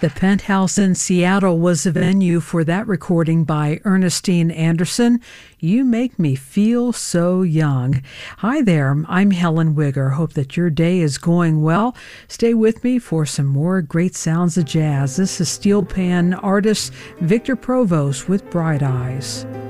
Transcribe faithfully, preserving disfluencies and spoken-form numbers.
The Penthouse in Seattle was the venue for that recording by Ernestine Anderson. You Make Me Feel So Young. Hi there, I'm Helen Wigger. Hope that your day is going well. Stay with me for some more great sounds of jazz. This is steel pan artist Victor Provost with Bright Eyes.